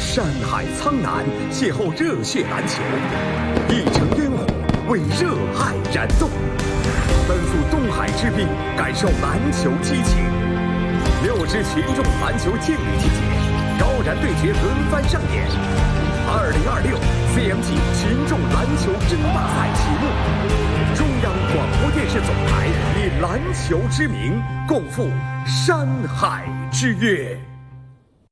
山海苍南，邂逅热血篮球，一城烟火为热爱燃动。奔赴东海之滨，感受篮球激情。6支群众篮球劲旅集结，高燃对决轮番上演。2026 CMG 群众篮球争霸赛启幕，中央广播电视总台以篮球之名，共赴山海之约。